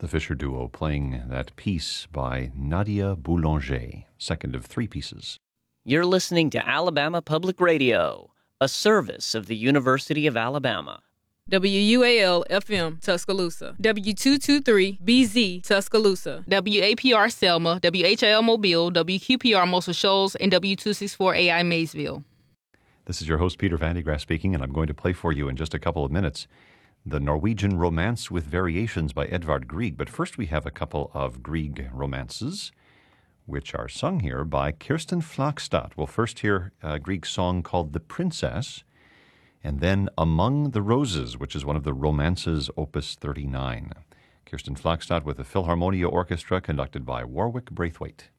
The Fisher Duo playing that piece by Nadia Boulanger, second of three pieces. You're listening to Alabama Public Radio, a service of the University of Alabama. WUAL-FM, Tuscaloosa. W223-BZ, Tuscaloosa. WAPR Selma, WHIL Mobile, WQPR Muscle Shoals, and W264AI Maysville. This is your host, Peter Vandegraff speaking, and I'm going to play for you in just a couple of minutes the Norwegian Romance with Variations by Edvard Grieg. But first we have a couple of Grieg romances, which are sung here by Kirsten Flagstad. We'll first hear Grieg's song called The Princess, and then Among the Roses, which is one of the romances, Opus 39. Kirsten Flagstad with the Philharmonia Orchestra, conducted by Warwick Braithwaite.